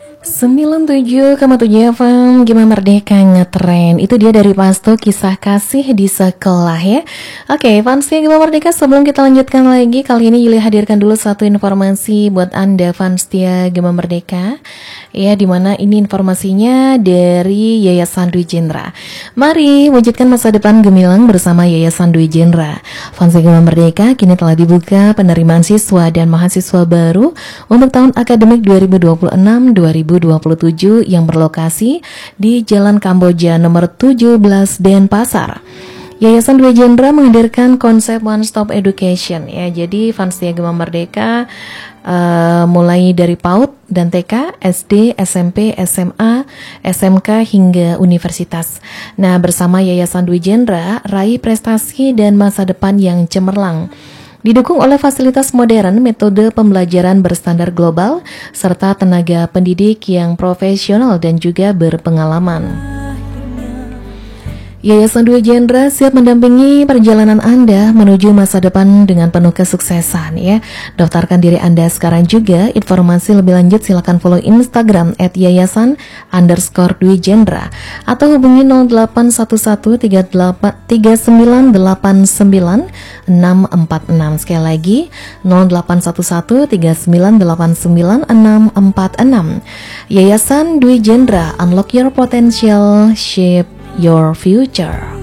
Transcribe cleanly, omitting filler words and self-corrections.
97,7 FM Gema Merdeka ngetren. Itu dia dari Pasto, kisah kasih di sekolah ya. Oke, fansnya Gema Merdeka, sebelum kita lanjutkan lagi, kali ini Yuli hadirkan dulu satu informasi buat Anda fansnya Gema Merdeka. Ya, dimana ini informasinya dari Yayasan Dwi Jendra. Mari wujudkan masa depan gemilang bersama Yayasan Dwi Jendra. Fansnya Gema Merdeka kini telah dibuka penerimaan siswa dan mahasiswa baru untuk tahun akademik 2026-2027 yang berlokasi di Jalan Kamboja nomor 17 Denpasar. Yayasan Dwi Jendra menghadirkan konsep one stop education ya. Jadi fansnya Gema Merdeka mulai dari PAUD dan TK, SD, SMP, SMA, SMK hingga universitas. Nah, bersama Yayasan Dwi Jendra, raih prestasi dan masa depan yang cemerlang. Didukung oleh fasilitas modern, metode pembelajaran berstandar global, serta tenaga pendidik yang profesional dan juga berpengalaman. Yayasan Dwi Jendra siap mendampingi perjalanan Anda menuju masa depan dengan penuh kesuksesan ya. Daftarkan diri Anda sekarang juga. Informasi lebih lanjut silakan follow Instagram @yayasan_Dwi Jendra atau hubungi 08113989 Sekali lagi 08113989 Yayasan Dwi Jendra, unlock your potential, shape your future.